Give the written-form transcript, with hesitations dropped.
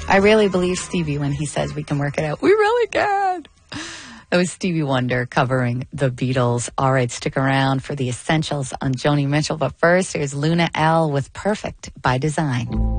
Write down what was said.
I really believe Stevie when he says we can work it out. We really can. That was Stevie Wonder covering the Beatles. All right, stick around for the essentials on Joni Mitchell. But first, here's Luna L with Perfect by Design.